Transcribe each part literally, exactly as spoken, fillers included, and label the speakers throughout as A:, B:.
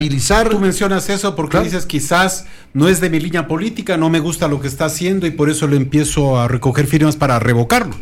A: Tú mencionas eso porque ¿claro? dices quizás no es de mi línea política, no me gusta lo que está haciendo y por eso le empiezo a recoger firmas para revocarlo.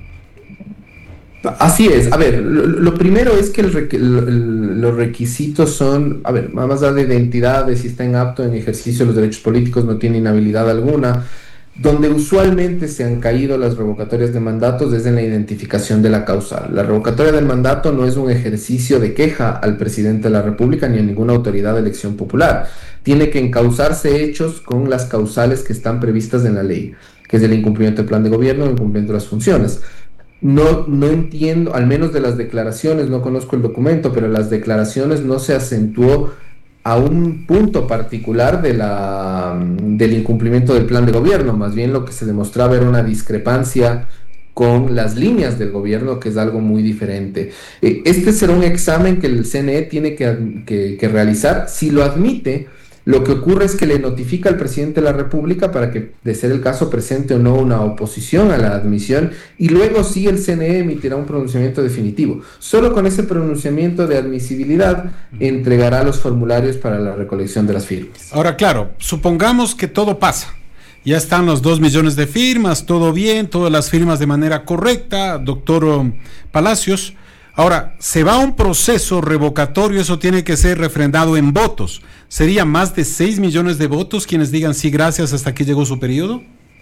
B: Así es. A ver, lo, lo primero es que el requ- el, los requisitos son, a ver, más allá de identidad, de si está inapto en ejercicio de los derechos políticos, no tiene inhabilidad alguna. Donde usualmente se han caído las revocatorias de mandatos es en la identificación de la causal. La revocatoria del mandato no es un ejercicio de queja al presidente de la República ni a ninguna autoridad de elección popular. Tiene que encauzarse hechos con las causales que están previstas en la ley, que es el incumplimiento del plan de gobierno, el incumplimiento de las funciones. No, no entiendo, al menos de las declaraciones, no conozco el documento, pero las declaraciones no se acentuó a un punto particular de la, del incumplimiento del plan de gobierno. Más bien lo que se demostraba era una discrepancia con las líneas del gobierno, que es algo muy diferente. Este será un examen que el C N E tiene que, que, que realizar. Si lo admite, lo que ocurre es que le notifica al presidente de la República para que, de ser el caso, presente o no una oposición a la admisión, y luego sí el C N E emitirá un pronunciamiento definitivo. Solo con ese pronunciamiento de admisibilidad entregará los formularios para la recolección de las firmas.
A: Ahora, claro, supongamos que todo pasa. Ya están los dos millones de firmas, todo bien, todas las firmas de manera correcta, doctor Palacios. Ahora, se va a un proceso revocatorio, eso tiene que ser refrendado en votos. ¿Sería más de seis millones de votos quienes digan sí, gracias, hasta aquí llegó su periodo?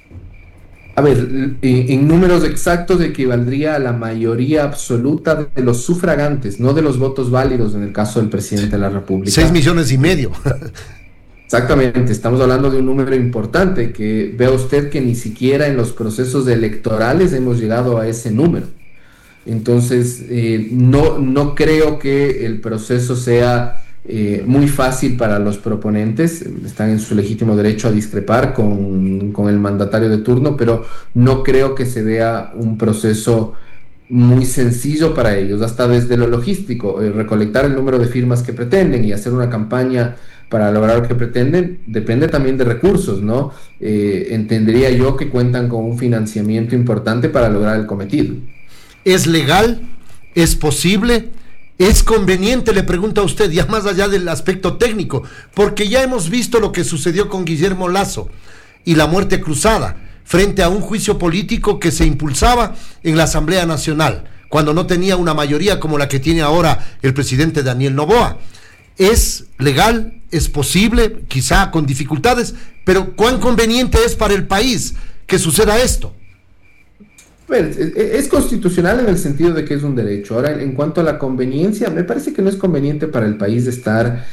B: A ver, en números exactos equivaldría a la mayoría absoluta de los sufragantes, no de los votos válidos en el caso del presidente de la República.
C: Seis millones y medio.
B: Exactamente, estamos hablando de un número importante, que vea usted que ni siquiera en los procesos electorales hemos llegado a ese número. Entonces, eh, no, no creo que el proceso sea eh, muy fácil para los proponentes. Están en su legítimo derecho a discrepar con, con el mandatario de turno, pero no creo que se vea un proceso muy sencillo para ellos, hasta desde lo logístico. Eh, recolectar el número de firmas que pretenden y hacer una campaña para lograr lo que pretenden, depende también de recursos, ¿no? Eh, entendería yo que cuentan con un financiamiento importante para lograr el cometido.
C: ¿Es legal? ¿Es posible? ¿Es conveniente? Le pregunto a usted, ya más allá del aspecto técnico, porque ya hemos visto lo que sucedió con Guillermo Lasso y la muerte cruzada, frente a un juicio político que se impulsaba en la Asamblea Nacional, cuando no tenía una mayoría como la que tiene ahora el presidente Daniel Noboa. ¿Es legal? ¿Es posible? Quizá con dificultades, pero ¿cuán conveniente es para el país que suceda esto?
B: Bueno, es constitucional en el sentido de que es un derecho. Ahora, en cuanto a la conveniencia, me parece que no es conveniente para el país estar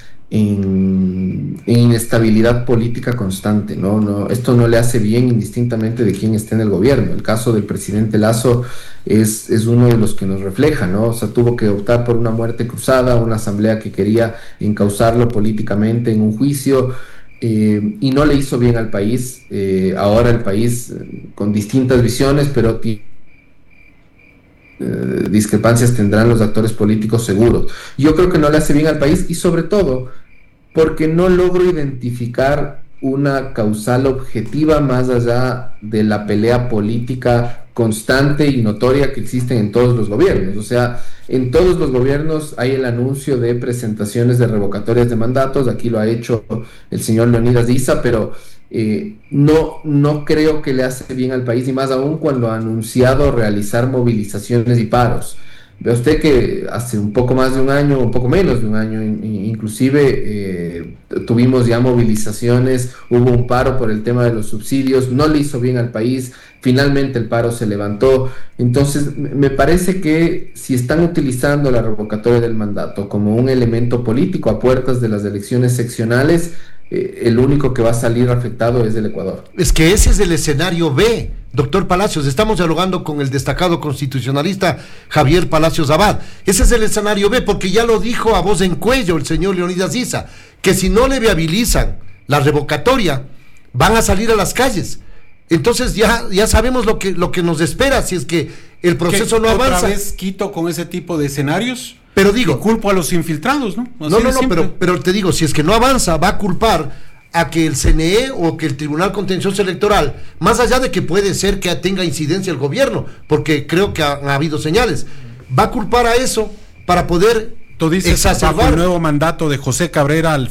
B: en, en inestabilidad política constante, ¿no? No, esto no le hace bien indistintamente de quién esté en el gobierno. El caso del presidente Lasso es, es uno de los que nos refleja, ¿no? O sea, tuvo que optar por una muerte cruzada, una asamblea que quería encauzarlo políticamente en un juicio. Eh, y no le hizo bien al país. Eh, ahora el país, eh, con distintas visiones, pero t- eh, discrepancias tendrán los actores políticos seguros. Yo creo que no le hace bien al país, y sobre todo porque no logro identificar una causal objetiva más allá de la pelea política constante y notoria que existen en todos los gobiernos. O sea, en todos los gobiernos hay el anuncio de presentaciones de revocatorias de mandatos. Aquí lo ha hecho el señor Leonidas Issa, pero eh, no, no creo que le hace bien al país, y más aún cuando ha anunciado realizar movilizaciones y paros. Ve usted que hace un poco más de un año, un poco menos de un año, inclusive eh, tuvimos ya movilizaciones, hubo un paro por el tema de los subsidios, no le hizo bien al país, finalmente el paro se levantó. Entonces me parece que si están utilizando la revocatoria del mandato como un elemento político a puertas de las elecciones seccionales, eh, el único que va a salir afectado es el Ecuador.
C: Es que ese es el escenario B, doctor Palacios. Estamos dialogando con el destacado constitucionalista Javier Palacios Abad. Ese es el escenario B, porque ya lo dijo a voz en cuello el señor Leonidas Issa, que si no le viabilizan la revocatoria, van a salir a las calles. Entonces ya, ya sabemos lo que, lo que nos espera si es que el proceso no avanza.
A: ¿Otra vez Quito con ese tipo de escenarios?
C: Pero digo,
A: y culpo a los infiltrados, ¿no? Así
C: no, no, no,
A: no,
C: pero, pero te digo, si es que no avanza, va a culpar a que el C N E o que el Tribunal Contencioso Electoral, más allá de que puede ser que tenga incidencia el gobierno, porque creo que ha, ha habido señales, va a culpar a eso para poder
A: Tú dices bajo el nuevo mandato de José Cabrera al